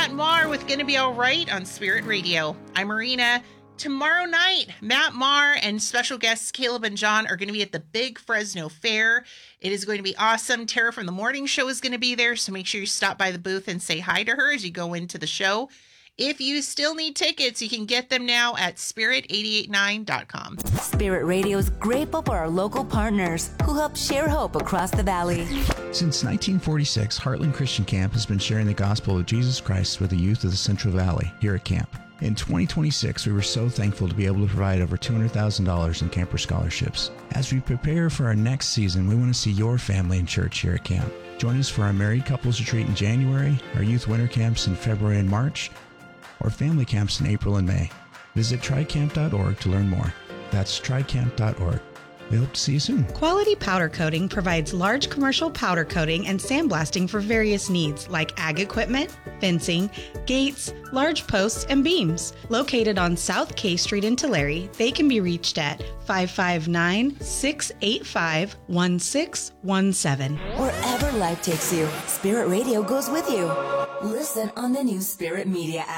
Matt Maher with Gonna Be Alright on Spirit Radio. I'm Marina. Tomorrow night, Matt Maher and special guests Caleb and John are going to be at the Big Fresno Fair. It is going to be awesome. Tara from the morning show is going to be there, so make sure you stop by the booth and say hi to her as you go into the show. If you still need tickets, you can get them now at spirit889.com. Spirit Radio is grateful for our local partners who help share hope across the valley. Since 1946, Heartland Christian Camp has been sharing the gospel of Jesus Christ with the youth of the Central Valley here at camp. In 2026, we were so thankful to be able to provide over $200,000 in camper scholarships. As we prepare for our next season, we want to see your family in church here at camp. Join us for our married couples retreat in January, our youth winter camps in February and March, or family camps in April and May. Visit tricamp.org to learn more. That's tricamp.org. We hope to see you soon. Quality Powder Coating provides large commercial powder coating and sandblasting for various needs like ag equipment, fencing, gates, large posts, and beams. Located on South K Street in Tulare, they can be reached at 559-685-1617. Wherever life takes you, Spirit Radio goes with you. Listen on the new Spirit Media app.